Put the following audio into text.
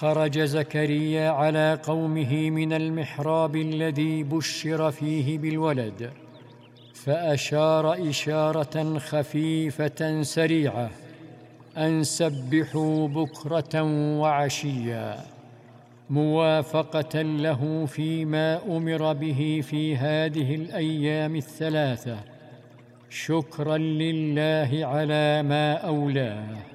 خرج زكريا على قومه من المحراب الذي بشر فيه بالولد، فأشار إشارة خفيفة سريعة أن سبحوا بكرة وعشيا، موافقة له فيما أمر به في هذه الأيام الثلاثة، شكرا لله على ما أولاه.